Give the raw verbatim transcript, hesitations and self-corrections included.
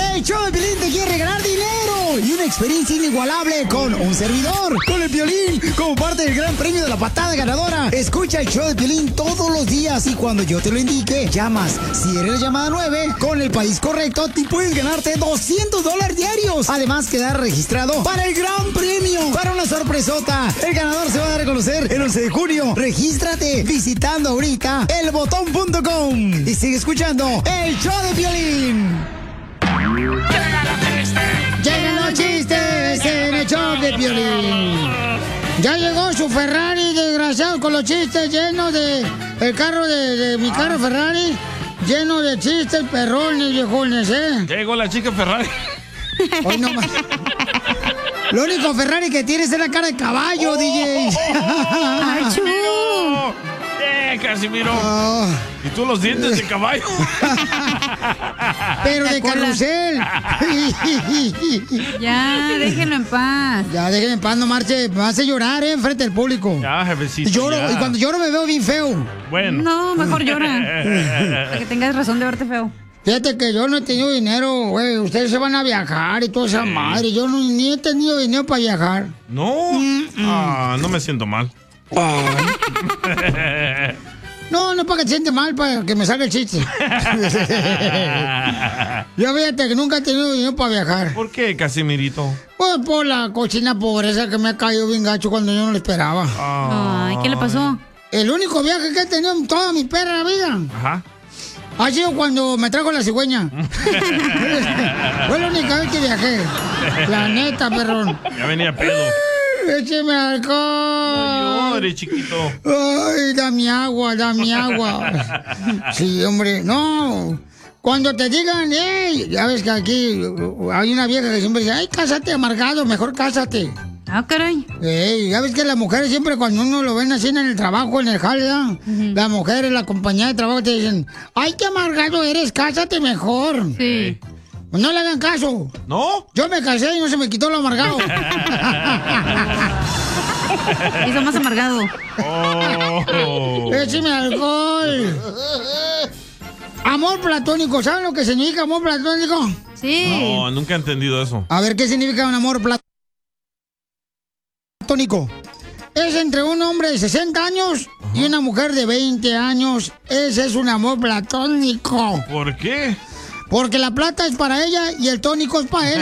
El show de Piolín te quiere regalar dinero y una experiencia inigualable con un servidor, con el Piolín, como parte del gran premio de la patada ganadora. Escucha el show de Piolín todos los días y cuando yo te lo indique, llamas. Si eres la llamada nueve, con el país correcto, te puedes ganarte doscientos dólares diarios. Además, quedar registrado para el gran premio, para una sorpresota. El ganador se va a dar a conocer el once de junio. Regístrate visitando ahorita el botón punto com y sigue escuchando el show de Piolín. Llegan los chistes en el show de Piolín. Ya llegó su Ferrari, desgraciado, con los chistes llenos de... El carro de, de mi carro Ferrari, lleno de chistes perrones, viejones, ¿eh? Llegó la chica Ferrari. Hoy no más. Lo único Ferrari que tienes es la cara de caballo, oh, D J. ¡Ay, Casimiro! ¡Eh, Casimiro! Oh. ¿Y tú los dientes de caballo? Pero de carrusel. Ya, déjenlo en paz. Ya, déjenlo en paz, no marche. Me hace llorar, ¿eh? Enfrente del público. Ya, jefecito. Lloro, ya. Y cuando lloro me veo bien feo. Bueno. No, mejor llora. Para que tengas razón de verte feo. Fíjate que yo no he tenido dinero, güey. Ustedes se van a viajar y toda esa sí. madre. Yo no, ni he tenido dinero para viajar. No. Mm, mm. Ah, no me siento mal. No, no para que te siente mal, para que me salga el chiste. Yo fíjate que nunca he tenido dinero para viajar. ¿Por qué, Casimirito? Pues por la cochina pobreza que me ha caído bien gacho cuando yo no lo esperaba. Ay, ¿qué le pasó? El único viaje que he tenido en toda mi perra vida. Ajá. Ha sido cuando me trajo la cigüeña. Fue la única vez que viajé. La neta, perrón. Ya venía pedo. ¡Écheme alcohol! No llores, chiquito. Ay, dame agua, dame agua. Sí, hombre, no. Cuando te digan, hey, ya ves que aquí hay una vieja que siempre dice, ay, cásate, amargado, mejor cásate. Ah, caray. Hey, ya ves que las mujeres siempre cuando uno lo ven así en el trabajo, en el jale, ¿verdad? Uh-huh. Las mujeres, la compañía de trabajo te dicen, ay, qué amargado eres, cásate mejor. Sí. Pues no le hagan caso. ¿No? Yo me casé y no se me quitó lo amargado. Hizo más amargado. Oh. Écheme alcohol. Amor platónico. ¿Saben lo que significa amor platónico? Sí. No, nunca he entendido eso. A ver, ¿qué significa un amor platónico? Es entre un hombre de sesenta años uh-huh. y una mujer de veinte años. Ese es un amor platónico. ¿Por qué? Porque la plata es para ella y el tónico es para él.